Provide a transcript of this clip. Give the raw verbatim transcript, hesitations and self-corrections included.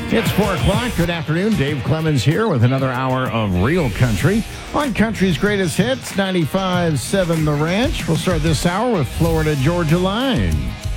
It's four o'clock. Good afternoon. Dave Clemens here with another hour of Real Country on Country's Greatest Hits, ninety-five point seven The Ranch. We'll start this hour with Florida Georgia Line.